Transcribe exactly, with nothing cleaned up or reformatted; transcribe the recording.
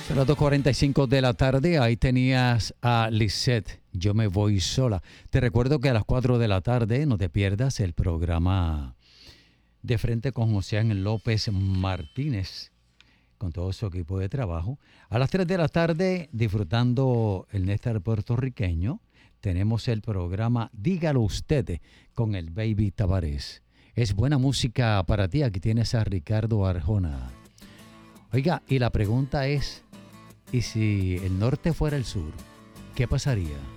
Son las dos cuarenta y cinco de la tarde, ahí tenías a Lisette, Yo me voy sola. Te recuerdo que a las cuatro de la tarde no te pierdas el programa De Frente con José Ángel López Martínez, con todo su equipo de trabajo. A las tres de la tarde, disfrutando el néctar puertorriqueño, tenemos el programa Dígalo Usted con el Baby Tavares. Es buena música para ti, aquí tienes a Ricardo Arjona. Oiga, y la pregunta es, ¿y si el norte fuera el sur? ¿Qué pasaría?